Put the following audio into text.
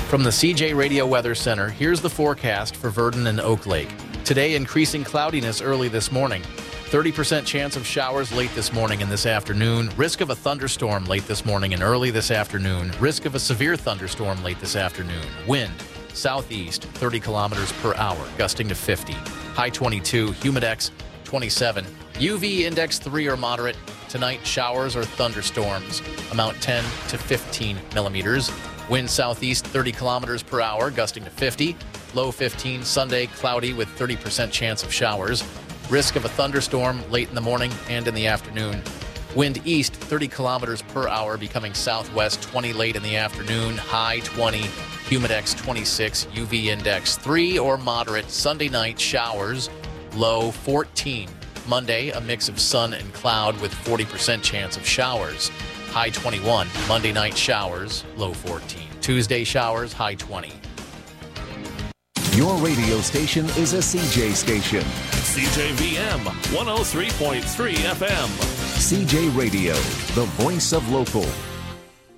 From the CJ Radio Weather Center, here's the forecast for Verdon and Oak Lake. Today, increasing cloudiness early this morning. 30% chance of showers late this morning and this afternoon. Risk of a thunderstorm late this morning and early this afternoon. Risk of a severe thunderstorm late this afternoon. Wind, southeast, 30 kilometers per hour, gusting to 50. High 22, humidex 27. UV index 3 or moderate. Tonight, showers or thunderstorms. Amount 10 to 15 millimeters. Wind southeast 30 kilometers per hour, gusting to 50. Low 15. Sunday, cloudy with 30% chance of showers. Risk of a thunderstorm late in the morning and in the afternoon. Wind east 30 kilometers per hour, becoming southwest 20 late in the afternoon. High 20. Humidex 26. UV index 3 or moderate. Sunday night, showers. Low 14. Monday, a mix of sun and cloud with 40% chance of showers. High 21. Monday night, showers. Low 14. Tuesday, showers. High 20. Your radio station is a CJ station. CJVM 103.3 FM. CJ Radio, the voice of local.